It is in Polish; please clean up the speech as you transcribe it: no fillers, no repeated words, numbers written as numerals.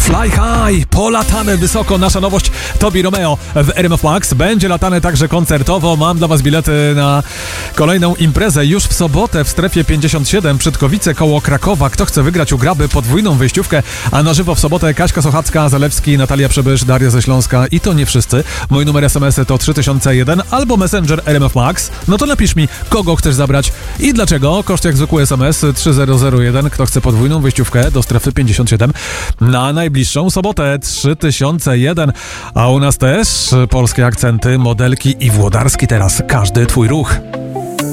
Fly High, polatane wysoko, nasza nowość Tobi Romeo w RMF Max. Będzie latane także koncertowo. Mam dla was bilety na kolejną imprezę już w sobotę w strefie 57 Przedkowice koło Krakowa. Kto chce wygrać, ugraby podwójną wejściówkę, a na żywo w sobotę Kaśka Sochacka, Zalewski, Natalia Przybysz, Daria ze Śląska i to nie wszyscy. Mój numer SMS to 3001 albo Messenger RMF Max. No to napisz mi, kogo chcesz zabrać i dlaczego. Koszt jak zwykły SMS 3001. Kto chce podwójną wejściówkę do strefy 57 na najbliższą sobotę 3001. A u nas też polskie akcenty, modelki i włodarski teraz. Każdy twój ruch.